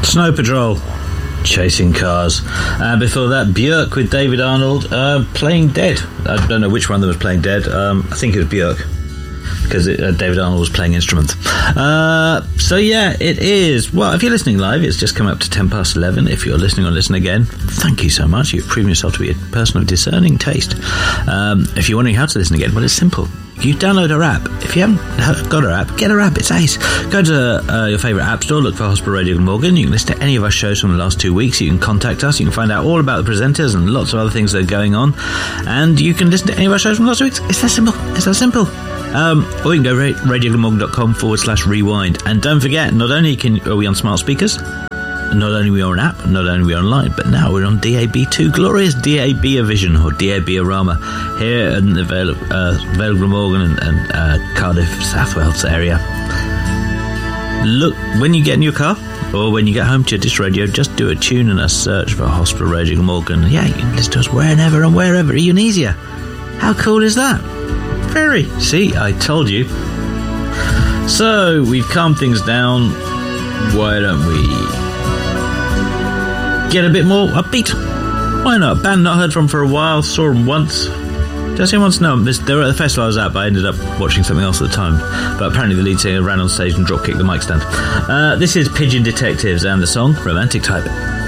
Snow Patrol, Chasing Cars. And before that, Björk with David Arnold, Playing Dead. I don't know which one of them was playing dead. I think it was Björk, because David Arnold was playing instruments. So yeah, it is. Well, if you're listening live, it's just come up to 11:10. If you're listening or listen again, thank you so much. You've proven yourself to be a person of discerning taste. If you're wondering how to listen again, well, it's simple. You download our app. If you haven't got our app, get our app. It's ace. Go to your favourite app store, look for Hospital Radio Glamorgan. You can listen to any of our shows from the last 2 weeks. You can contact us. You can find out all about the presenters and lots of other things that are going on. And you can listen to any of our shows from the last 2 weeks. It's that simple. It's that simple. Or you can go radioglamorgan.com/rewind. And don't forget, not only are we on smart speakers, not only are we on an app, not only are we online, but now we're on DAB2, glorious DAB Vision or DAB Arama here in the Vale of Glamorgan and Cardiff, South Wales area. Look, when you get in your car or when you get home to this radio, just do a tune and a search for Hospital Radio Glamorgan. Yeah, you can listen to us whenever and wherever, even easier. How cool is that? Very. See, I told you. So, we've calmed things down. Why don't we get a bit more upbeat? Why not? A band not heard from for a while, saw them once. Does anyone know? They were at the festival I was at, but I ended up watching something else at the time. But apparently the lead singer ran on stage and drop-kicked the mic stand. This is Pigeon Detectives and the song Romantic Type.